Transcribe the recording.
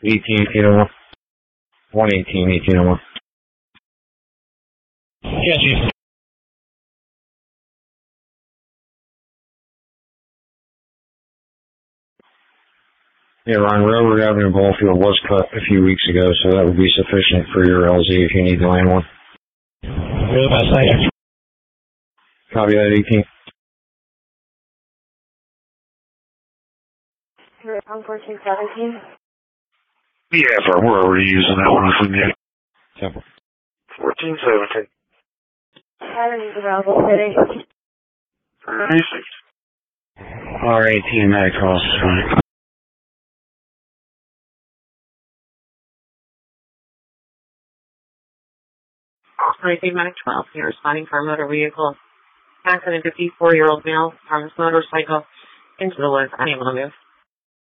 1801. 118-1801. Yeah, Chief. Yeah, Ron, Railroad Avenue Ballfield was cut a few weeks ago, so that would be sufficient for your LZ if you need to land one. You're the best, thank you. Copy that, 18. You're on 1417. Yeah, bro, we're already using that one from you. Temple. 1417. Pattern is available today. Basic. R18 medic cross. 19 Medic 12, you're responding for a motor vehicle. Accident 54-year-old male on his motorcycle into the woods, unable to move.